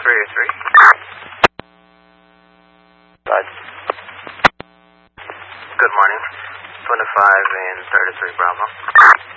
303. Roger. Good morning. 25 and 33 Bravo.